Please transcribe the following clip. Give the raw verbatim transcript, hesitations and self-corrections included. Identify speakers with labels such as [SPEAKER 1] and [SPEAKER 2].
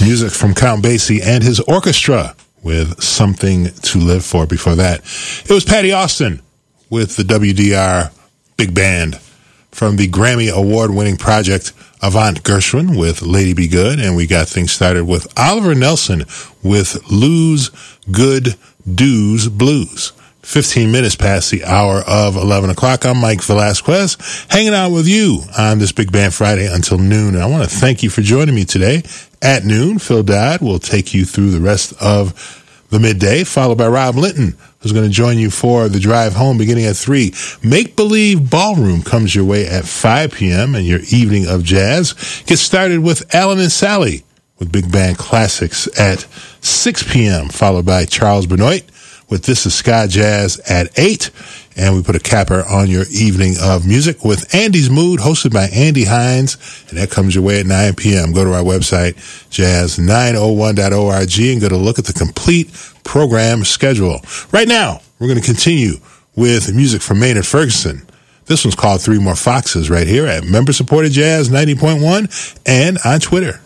[SPEAKER 1] Music from Count Basie and his orchestra with Something to Live For. Before that, it was Patty Austin with the W D R Big Band from the Grammy Award-winning project Avant Gershwin with Lady Be Good. And we got things started with Oliver Nelson with Lose Good Dues Blues. fifteen minutes past the hour of eleven o'clock. I'm Mike Velasquez, hanging out with you on this Big Band Friday until noon. And I want to thank you for joining me today. At noon, Phil Dodd will take you through the rest of the midday, followed by Rob Linton, who's going to join you for the drive home beginning at three. Make Believe Ballroom comes your way at five p.m. and your evening of jazz gets started with Alan and Sally with Big Band Classics at six p.m., followed by Charles Benoit with This Is Ska Jazz at eight. And we put a capper on your evening of music with Andy's Mood, hosted by Andy Hines, and that comes your way at nine p.m. Go to our website, jazz nine oh one dot org, and go to look at the complete program schedule. Right now, we're going to continue with music from Maynard Ferguson. This one's called Three More Foxes right here at Member Supported Jazz ninety point one and on Twitter.